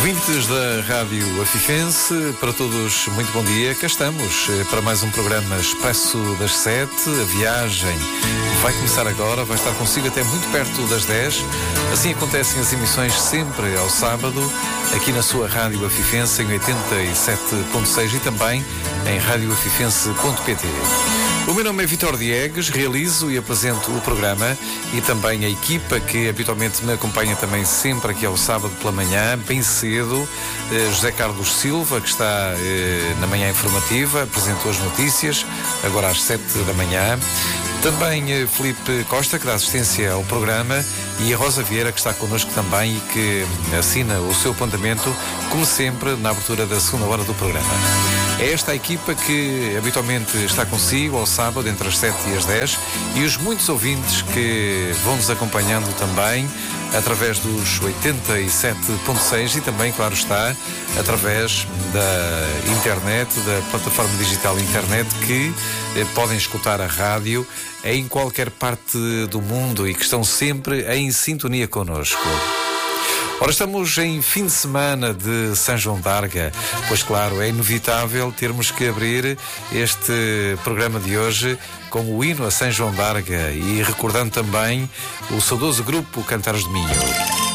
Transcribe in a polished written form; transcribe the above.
Ouvintes da Rádio Afifense, para todos muito bom dia. Cá estamos para mais um programa Expresso das 7. A viagem vai começar agora, vai estar consigo até muito perto das 10. Assim acontecem as emissões sempre ao sábado, aqui na sua Rádio Afifense em 87.6 e também em radioafifense.pt. O meu nome é Vítor Diegues, realizo e apresento o programa e também a equipa que habitualmente me acompanha também sempre aqui ao sábado pela manhã, bem cedo. José Carlos Silva, que está na manhã informativa, apresentou as notícias, agora às 7 da manhã. Também Filipe Costa, que dá assistência ao programa, e a Rosa Vieira, que está connosco também e que assina o seu apontamento, como sempre, na abertura da segunda hora do programa. É esta a equipa que habitualmente está consigo ao sábado, entre as 7 e as 10, e os muitos ouvintes que vão nos acompanhando também através dos 87.6 e também, claro está, através da internet, da plataforma digital internet, que podem escutar a rádio em qualquer parte do mundo e que estão sempre em sintonia connosco. Ora, estamos em fim de semana de São João d'Arga, pois claro, é inevitável termos que abrir este programa de hoje com o hino a São João d'Arga e recordando também o saudoso grupo Cantares de Minho.